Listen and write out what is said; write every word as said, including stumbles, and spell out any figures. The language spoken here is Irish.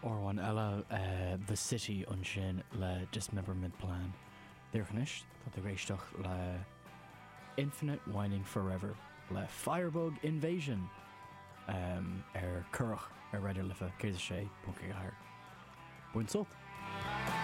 orhain eile uh, The City an sin le Dismemberment Plan. Dúirchanis, tá a réisteach le Infinite Whining Forever le Firebug Invasion um, ar curach ar radio lifa cé sé punca gair. Buint up!